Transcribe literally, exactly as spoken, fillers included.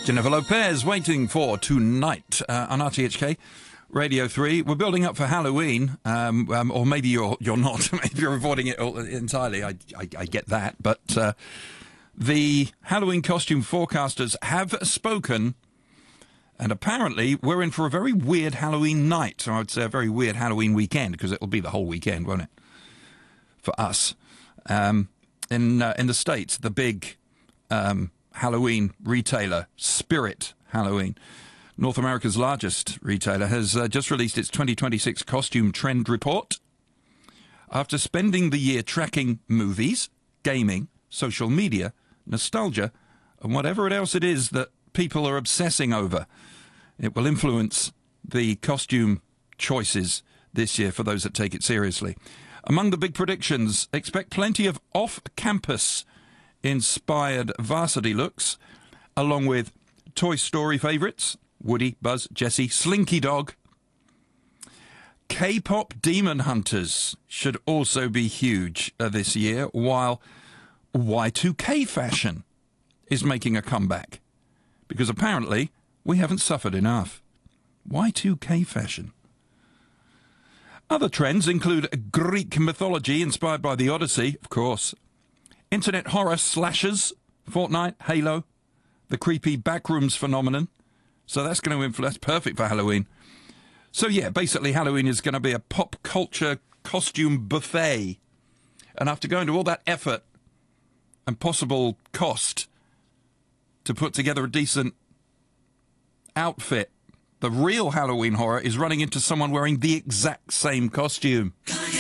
Jennifer Lopez waiting for tonight uh, on R T H K Radio three. We're building up for Halloween, um, um, or maybe you're you're not. Maybe you're avoiding it all entirely. I, I, I get that. But uh, the Halloween costume forecasters have spoken, and apparently we're in for a very weird Halloween night. So I would say a very weird Halloween weekend, because it'll be the whole weekend, won't it? For us. Um, in, uh, in the States, the big... Um, Halloween retailer, Spirit Halloween, North America's largest retailer, has uh, just released its twenty twenty-six costume trend report. After spending the year tracking movies, gaming, social media, nostalgia, and whatever else it is that people are obsessing over, it will influence the costume choices this year for those that take it seriously. Among the big predictions, expect plenty of off-campus inspired varsity looks, along with Toy Story favourites, Woody, Buzz, Jessie, Slinky Dog. K-pop demon hunters should also be huge uh, this year, while Y two K fashion is making a comeback, because apparently we haven't suffered enough. Y two K fashion. Other trends include Greek mythology inspired by the Odyssey, of course, internet horror slashers, Fortnite, Halo, the creepy backrooms phenomenon. So that's going to influence, perfect for Halloween. So yeah, basically Halloween is going to be a pop culture costume buffet. And after going to all that effort and possible cost to put together a decent outfit, the real Halloween horror is running into someone wearing the exact same costume.